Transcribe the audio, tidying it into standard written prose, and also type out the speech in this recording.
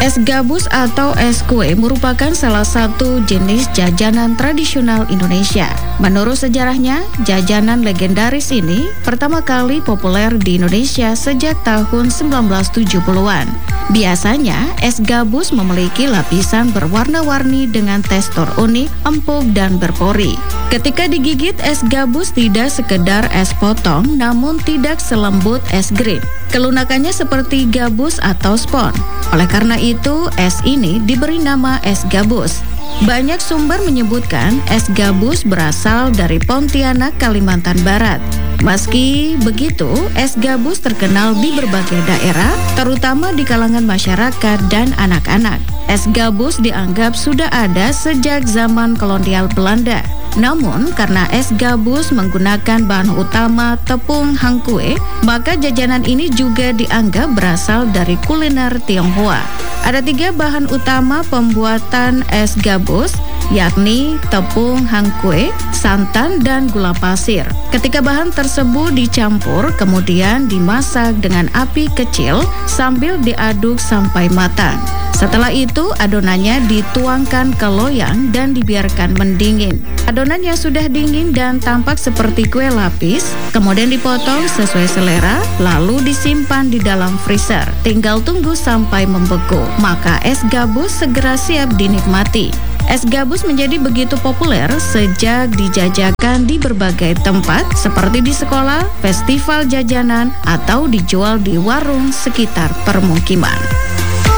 Es gabus atau es kue merupakan salah satu jenis jajanan tradisional Indonesia. Menurut sejarahnya, jajanan legendaris ini pertama kali populer di Indonesia sejak tahun 1970-an. Biasanya, es gabus memiliki lapisan berwarna-warni dengan tekstur unik, empuk, dan berpori. Ketika digigit, es gabus tidak sekedar es potong, namun tidak selembut es green. Kelunakannya seperti gabus atau spon. Oleh karena itu, es ini diberi nama es gabus. Banyak sumber menyebutkan es gabus berasal dari Pontianak, Kalimantan Barat. Meski begitu, es gabus terkenal di berbagai daerah, terutama di kalangan masyarakat dan anak-anak. Es gabus dianggap sudah ada sejak zaman kolonial Belanda. Namun, karena es gabus menggunakan bahan utama tepung hangkue, maka jajanan ini juga dianggap berasal dari kuliner Tionghoa. Ada 3 bahan utama pembuatan es gabus, yakni tepung hangkue, santan, dan gula pasir. Ketika bahan tersebut dicampur, kemudian dimasak dengan api kecil sambil diaduk sampai matang. Setelah itu, adonannya dituangkan ke loyang dan dibiarkan mendingin. Adonan yang sudah dingin dan tampak seperti kue lapis, kemudian dipotong sesuai selera, lalu disimpan di dalam freezer. Tinggal tunggu sampai membeku, maka es gabus segera siap dinikmati. Es gabus menjadi begitu populer sejak dijajakan di berbagai tempat seperti di sekolah, festival jajanan, atau dijual di warung sekitar permukiman.